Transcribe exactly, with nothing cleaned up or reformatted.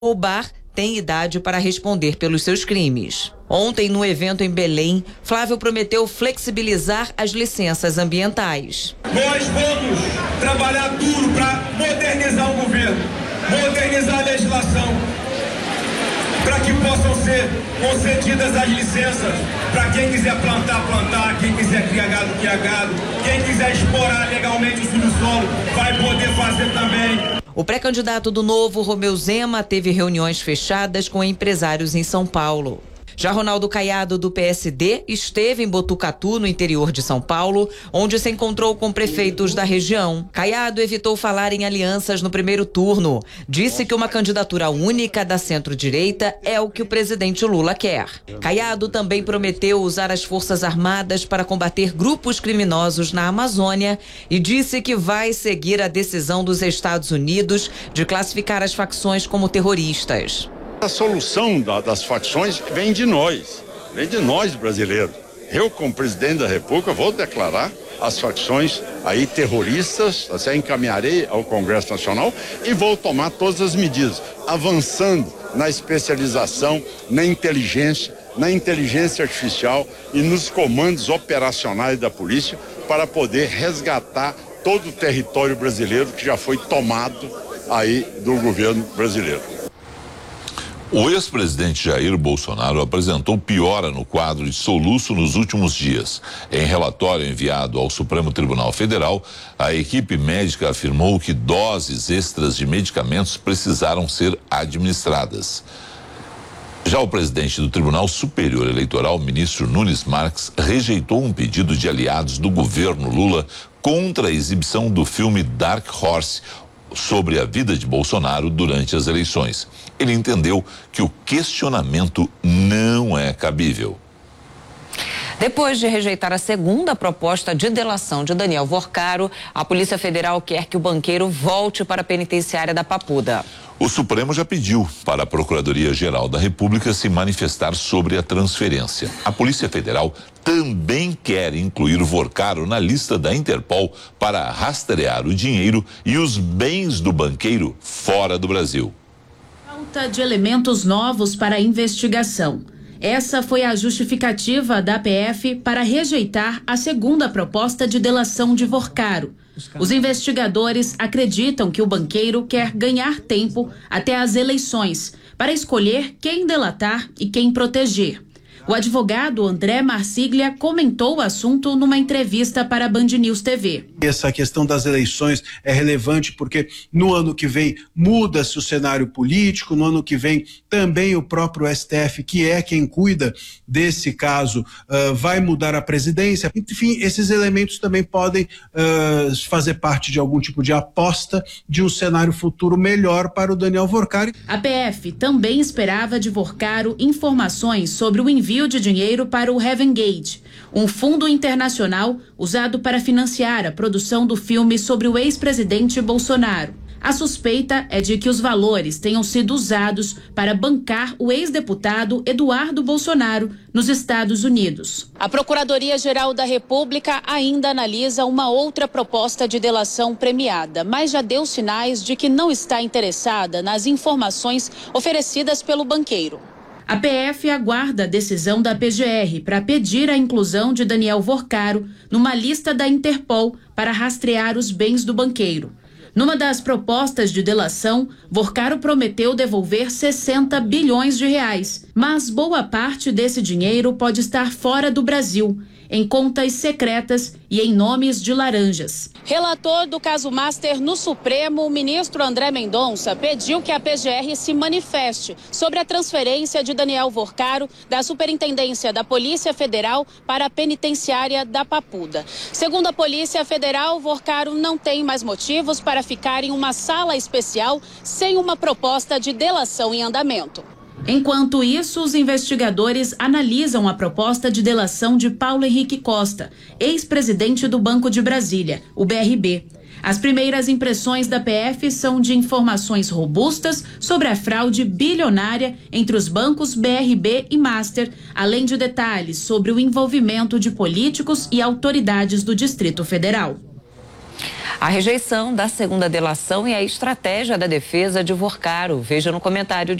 roubar tem idade para responder pelos seus crimes. Ontem, no evento em Belém, Flávio prometeu flexibilizar as licenças ambientais. Nós vamos trabalhar duro para modernizar o governo, modernizar a legislação, para que possam ser concedidas as licenças para quem quiser plantar, plantar, quem quiser criar gado, criar gado, quem quiser explorar legalmente o subsolo, vai poder fazer também. O pré-candidato do Novo, Romeu Zema, teve reuniões fechadas com empresários em São Paulo. Já Ronaldo Caiado, do P S D, esteve em Botucatu, no interior de São Paulo, onde se encontrou com prefeitos da região. Caiado evitou falar em alianças no primeiro turno. Disse que uma candidatura única da centro-direita é o que o presidente Lula quer. Caiado também prometeu usar as Forças Armadas para combater grupos criminosos na Amazônia e disse que vai seguir a decisão dos Estados Unidos de classificar as facções como terroristas. A solução da, das facções vem de nós, vem de nós brasileiros. Eu, como presidente da República, vou declarar as facções aí terroristas, assim, encaminharei ao Congresso Nacional e vou tomar todas as medidas, avançando na especialização, na inteligência, na inteligência artificial e nos comandos operacionais da polícia para poder resgatar todo o território brasileiro que já foi tomado aí do governo brasileiro. O ex-presidente Jair Bolsonaro apresentou piora no quadro de soluço nos últimos dias. Em relatório enviado ao Supremo Tribunal Federal, a equipe médica afirmou que doses extras de medicamentos precisaram ser administradas. Já o presidente do Tribunal Superior Eleitoral, ministro Nunes Marques, rejeitou um pedido de aliados do governo Lula contra a exibição do filme Dark Horse sobre a vida de Bolsonaro durante as eleições. Ele entendeu que o questionamento não é cabível. Depois de rejeitar a segunda proposta de delação de Daniel Vorcaro, a Polícia Federal quer que o banqueiro volte para a penitenciária da Papuda. O Supremo já pediu para a Procuradoria-Geral da República se manifestar sobre a transferência. A Polícia Federal também quer incluir Vorcaro na lista da Interpol para rastrear o dinheiro e os bens do banqueiro fora do Brasil. Falta de elementos novos para a investigação. Essa foi a justificativa da P F para rejeitar a segunda proposta de delação de Vorcaro. Os investigadores acreditam que o banqueiro quer ganhar tempo até as eleições para escolher quem delatar e quem proteger. O advogado André Marsiglia comentou o assunto numa entrevista para a Band News T V. Essa questão das eleições é relevante porque no ano que vem muda-se o cenário político, no ano que vem também o próprio S T F, que é quem cuida desse caso, uh, vai mudar a presidência. Enfim, esses elementos também podem uh, fazer parte de algum tipo de aposta de um cenário futuro melhor para o Daniel Vorcaro. A P F também esperava de Vorcaro informações sobre o envio de dinheiro para o Heaven Gate, um fundo internacional usado para financiar a produção do filme sobre o ex-presidente Bolsonaro. A suspeita é de que os valores tenham sido usados para bancar o ex-deputado Eduardo Bolsonaro nos Estados Unidos. A Procuradoria-Geral da República ainda analisa uma outra proposta de delação premiada, mas já deu sinais de que não está interessada nas informações oferecidas pelo banqueiro. A P F aguarda a decisão da P G R para pedir a inclusão de Daniel Vorcaro numa lista da Interpol para rastrear os bens do banqueiro. Numa das propostas de delação, Vorcaro prometeu devolver sessenta bilhões de reais, mas boa parte desse dinheiro pode estar fora do Brasil, em contas secretas e em nomes de laranjas. Relator do caso Master no Supremo, o ministro André Mendonça pediu que a P G R se manifeste sobre a transferência de Daniel Vorcaro da Superintendência da Polícia Federal para a Penitenciária da Papuda. Segundo a Polícia Federal, Vorcaro não tem mais motivos para ficar em uma sala especial sem uma proposta de delação em andamento. Enquanto isso, os investigadores analisam a proposta de delação de Paulo Henrique Costa, ex-presidente do Banco de Brasília, o B R B. As primeiras impressões da P F são de informações robustas sobre a fraude bilionária entre os bancos B R B e Master, além de detalhes sobre o envolvimento de políticos e autoridades do Distrito Federal. A rejeição da segunda delação e a estratégia da defesa de Vorcaro. Veja no comentário de